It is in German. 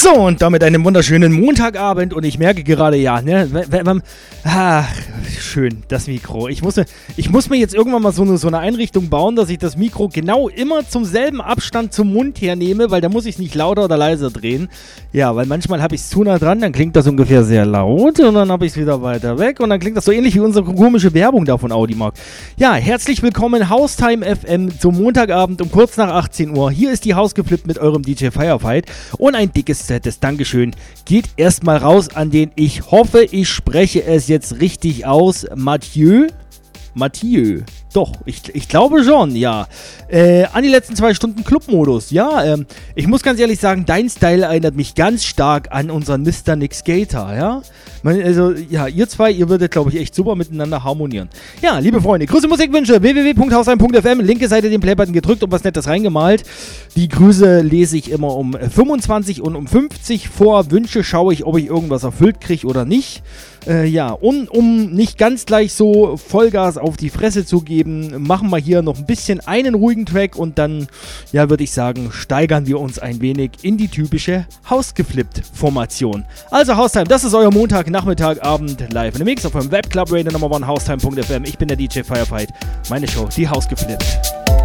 So, und damit einen wunderschönen Montagabend und ich merke gerade, ja, ne, schön, das Mikro. Ich muss mir jetzt irgendwann mal so eine Einrichtung bauen, dass ich das Mikro genau immer zum selben Abstand zum Mund hernehme, weil da muss ich es nicht lauter oder leiser drehen. Ja, weil manchmal habe ich es zu nah dran, dann klingt das ungefähr sehr laut und dann habe ich es wieder weiter weg und dann klingt das so ähnlich wie unsere komische Werbung da von Audimax. Ja, herzlich willkommen, Haustime FM zum Montagabend um kurz nach 18 Uhr. Hier ist die Hausgeflippt mit eurem DJ Firefight und ein dickes fettes Dankeschön geht erstmal raus an den, ich hoffe, ich spreche es jetzt richtig aus, Mathieu. Doch, ich glaube schon, ja. An die letzten 2 Stunden Clubmodus, ja. Ich muss ganz ehrlich sagen, dein Style erinnert mich ganz stark an unseren Mr. Nick Skater, ja. Also, ja, ihr zwei, ihr würdet, glaube ich, echt super miteinander harmonieren. Ja, liebe Freunde, Grüße, Musikwünsche, www.hausheim.fm, linke Seite den Playbutton gedrückt und was Nettes reingemalt. Die Grüße lese ich immer um 25 und um 50 vor. Wünsche schaue ich, ob ich irgendwas erfüllt kriege oder nicht. Ja, und um nicht ganz gleich so Vollgas auf die Fresse zu geben, machen wir hier noch ein bisschen einen ruhigen Track und dann, ja, würde ich sagen, steigern wir uns ein wenig in die typische Hausgeflippt-Formation. Also Haustime, das ist euer Montagnachmittag, Abend live in the Mix auf eurem Webclub Radio Number 1 Haustime.fm. Ich bin der DJ Firefight. Meine Show, die Hausgeflippt.